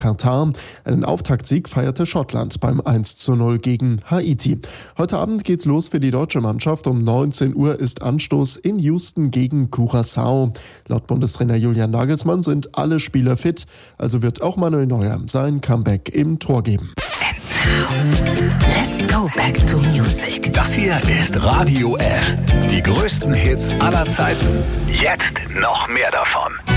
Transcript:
Katar. Einen Auftaktsieg feierte Schottland beim 1:0 gegen Haiti. Heute Abend geht's los für die deutsche Mannschaft. Um 19 Uhr ist Anstoß in Houston gegen Curaçao. Laut Bundestrainer Julian Nagelsmann sind alle Spieler fit, also wird auch Manuel Neuer sein Comeback im Tor geben. Let's go back to music. Das hier ist Radio F. Die größten Hits aller Zeiten. Jetzt noch mehr davon.